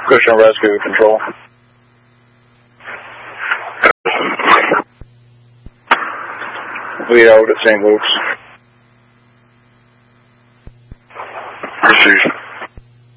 Cushing Rescue Control. Lead out at St. Luke's. Received.